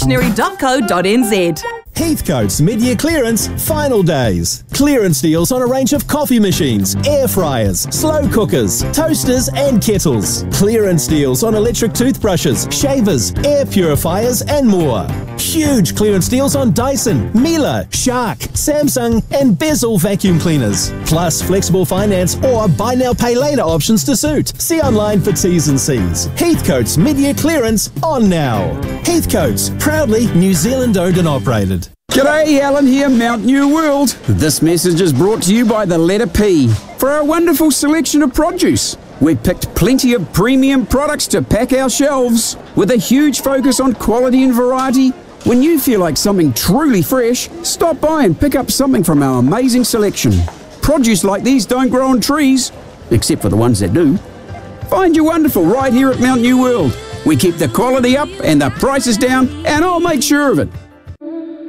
stationery.co.nz. Heathcote's mid-year clearance final days. Clearance deals on a range of coffee machines, air fryers, slow cookers, toasters and kettles. Clearance deals on electric toothbrushes, shavers, air purifiers and more. Huge clearance deals on Dyson, Miele, Shark, Samsung and Bezel vacuum cleaners. Plus flexible finance or buy now pay later options to suit. See online for T's and C's. Heathcote's mid-year clearance on now. Heathcote's, proudly New Zealand owned and operated. G'day, Alan here, Mount New World. This message is brought to you by the letter P for our wonderful selection of produce. We've picked plenty of premium products to pack our shelves with a huge focus on quality and variety. When you feel like something truly fresh, stop by and pick up something from our amazing selection. Produce like these don't grow on trees, except for the ones that do. Find your wonderful right here at Mount New World. We keep the quality up and the prices down, and I'll make sure of it.